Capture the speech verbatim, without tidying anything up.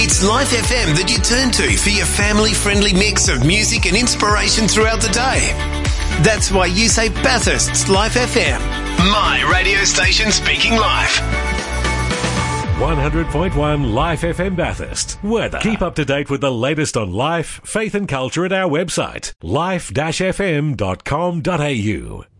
It's Life F M that you turn to for your family-friendly mix of music and inspiration throughout the day. That's why you say Bathurst's Life F M. My radio station speaking life. one hundred point one Life F M Bathurst. Weather. Keep up to date with the latest on life, faith and culture at our website, life dash f m dot com dot a u.